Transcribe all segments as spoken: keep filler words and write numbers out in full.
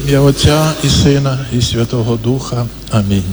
ім'я Отця і Сина і Святого Духа. Амінь.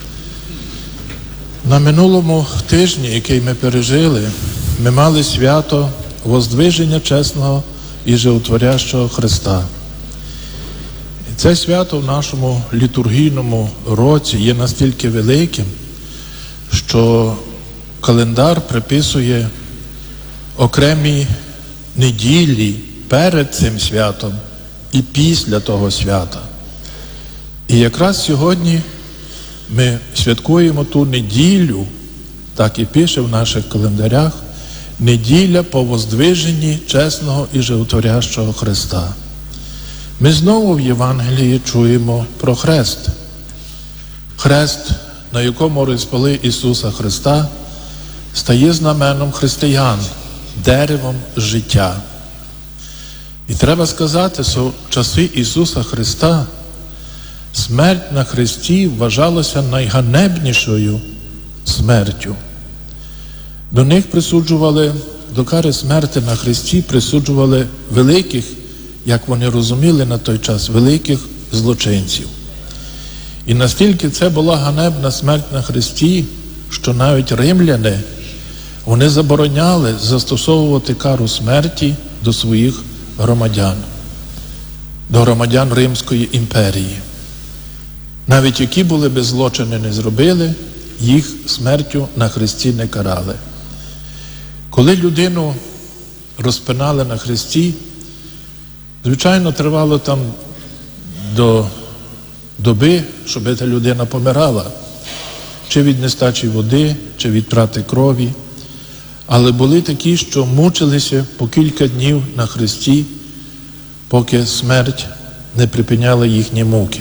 На минулому тижні, який ми пережили, ми мали свято Воздвиження чесного і животворящого Христа. І це свято в нашому літургійному році є настільки великим, що календар приписує окремі неділі перед цим святом і після того свята. І якраз сьогодні ми святкуємо ту неділю, так і пише в наших календарях, неділя по воздвиженні чесного і животворящого Христа. Ми знову в Євангелії чуємо про хрест. Хрест, на якому розпяли Ісуса Христа, стає знаменом християн, деревом життя. І треба сказати, що в часи Ісуса Христа смерть на хресті вважалася найганебнішою смертю. До них присуджували, до кари смерти на хресті присуджували великих, як вони розуміли на той час, великих злочинців. І настільки це була ганебна смерть на хресті, що навіть римляни, вони забороняли застосовувати кару смерті до своїх громадян, до громадян Римської імперії. Навіть які були би злочини не зробили, їх смертю на хресті не карали. Коли людину розпинали на хресті, звичайно, тривало там до доби, щоб ця людина помирала, чи від нестачі води, чи від втрати крові. Але були такі, що мучилися по кілька днів на хресті, поки смерть не припиняла їхні муки.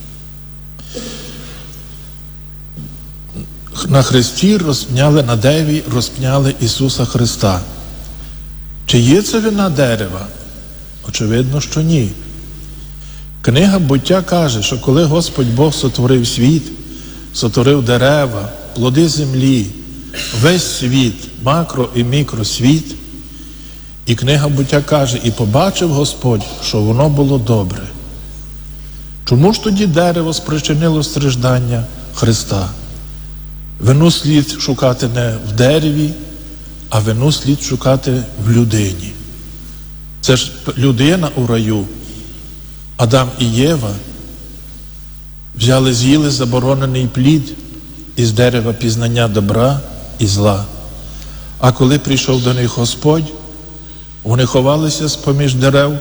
На хресті розпняли, на дереві розпняли Ісуса Христа. Чи є це вина дерева? Очевидно, що ні. Книга Буття каже, що коли Господь Бог сотворив світ, сотворив дерева, плоди землі, весь світ, макро і мікросвіт, і книга Буття каже, і побачив Господь, що воно було добре. Чому ж тоді дерево спричинило страждання Христа? Вину слід шукати не в дереві, а вину слід шукати в людині. Це ж людина у раю, Адам і Єва, взяли, з'їли заборонений плід із дерева пізнання добра і зла. А коли прийшов до них Господь, вони ховалися з-поміж дерев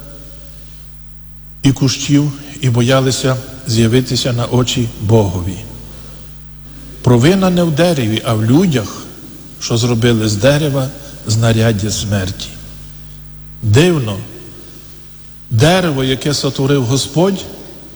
і кущів і боялися з'явитися на очі Богові. Провина не в дереві, а в людях, що зробили з дерева знаряддя смерті. Дивно, дерево, яке сотворив Господь,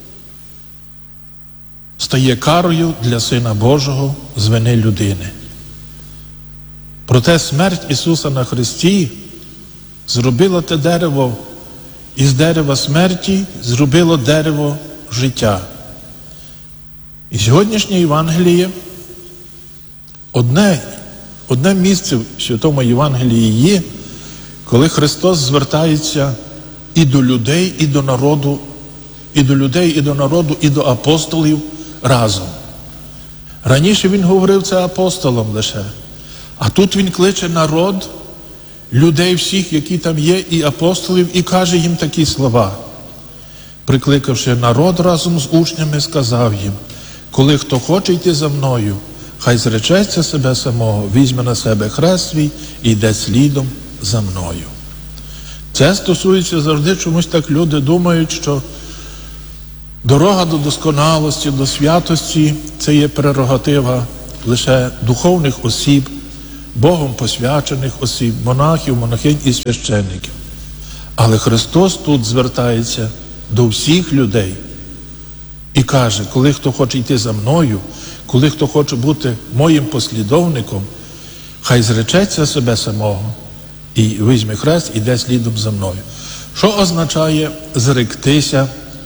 стає карою для Сина Божого з вини людини. Проте смерть Ісуса на хресті зробила те дерево, із дерева смерті зробило дерево життя. І сьогоднішнє Євангеліє, одне, одне місце в Святому Євангелії є, коли Христос звертається і до людей, і до народу, і до людей, і до народу, і до апостолів разом. Раніше Він говорив це апостолам лише, а тут Він кличе народ, людей всіх, які там є, і апостолів, і каже їм такі слова. Прикликавши народ разом з учнями, сказав їм: коли хто хоче йти за мною, хай зречеться себе самого, візьме на себе хрест свій і йде слідом за мною. Це стосується завжди, чомусь так люди думають, що дорога до досконалості, до святості – це є прерогатива лише духовних осіб, Богом посвячених осіб, монахів, монахинь і священників. Але Христос тут звертається до всіх людей і каже: коли хто хоче йти за мною, коли хто хоче бути моїм послідовником, хай зречеться себе самого і візьме хрест і йде слідом за мною. Що означає зректися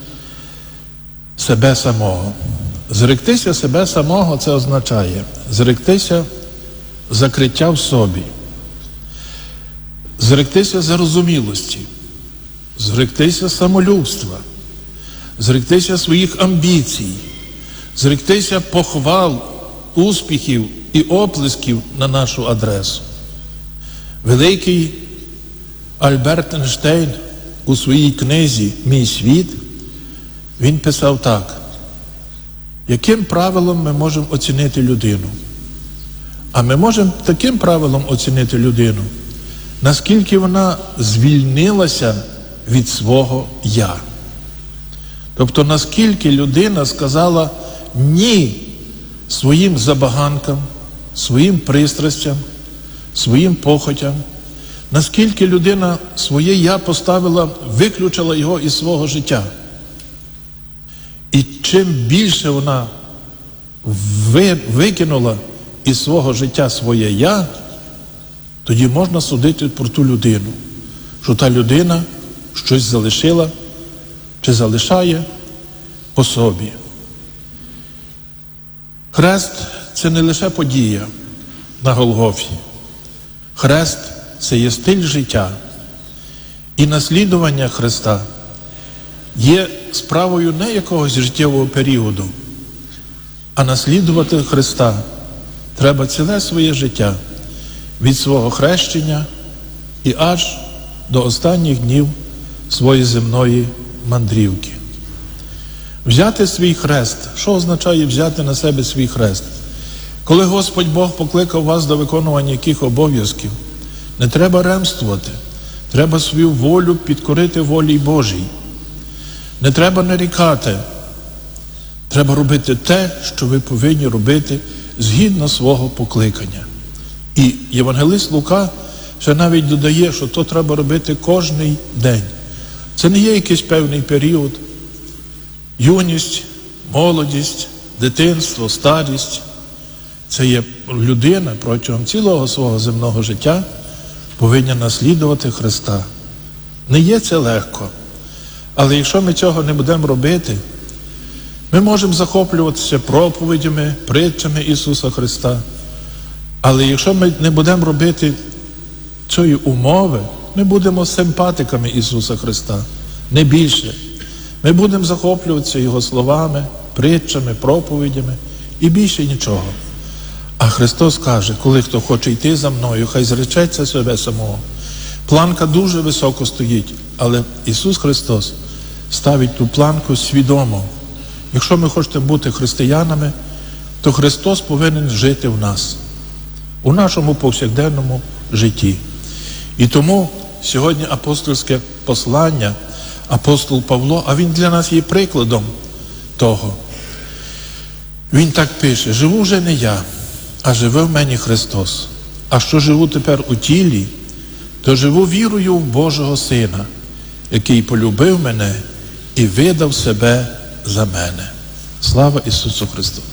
себе самого? Зректися себе самого – це означає зректися закриття в собі, зректися зарозумілості, зректися самолюбства, зректися своїх амбіцій, зректися похвал, успіхів і оплесків на нашу адресу. Великий Альберт Ейнштейн у своїй книзі «Мій світ» він писав так: яким правилом ми можемо оцінити людину? А ми можемо таким правилом оцінити людину, наскільки вона звільнилася від свого «я». Тобто, наскільки людина сказала «ні» своїм забаганкам, своїм пристрастям, своїм похотям, наскільки людина своє «я» поставила, виключила його із свого життя. І чим більше вона викинула із свого життя своє «я», тоді можна судити про ту людину, що та людина щось залишила чи залишає по собі. Хрест – це не лише подія на Голгофі. Хрест – це є стиль життя. І наслідування Христа є справою не якогось життєвого періоду, а наслідувати Христа треба ціле своє життя, від свого хрещення і аж до останніх днів своєї земної мандрівки. Взяти свій хрест. Що означає взяти на себе свій хрест? Коли Господь Бог покликав вас до виконування яких обов'язків, не треба ремствувати. Треба свою волю підкорити волі Божій. Не треба нарікати. Треба робити те, що ви повинні робити згідно свого покликання. І євангелист Лука ще навіть додає, що то треба робити кожний день. Це не є якийсь певний період. Юність, молодість, дитинство, старість. Це є людина протягом цілого свого земного життя повинна наслідувати Христа. Не є це легко. Але якщо ми цього не будемо робити, ми можемо захоплюватися проповідями, притчами Ісуса Христа. Але якщо ми не будемо робити цієї умови, ми будемо симпатиками Ісуса Христа. Не більше. Ми будемо захоплюватися Його словами, притчами, проповідями і більше нічого. А Христос каже, коли хто хоче йти за мною, хай зречеться себе самого. Планка дуже високо стоїть, але Ісус Христос ставить ту планку свідомо. Якщо ми хочемо бути християнами, то Христос повинен жити в нас, у нашому повсякденному житті. І тому сьогодні апостольське послання, апостол Павло, а він для нас є прикладом того. Він так пише: «Живу вже не я, а живе в мені Христос. А що живу тепер у тілі, то живу вірою в Божого Сина, який полюбив мене і видав себе за мене». Слава Ісусу Христу!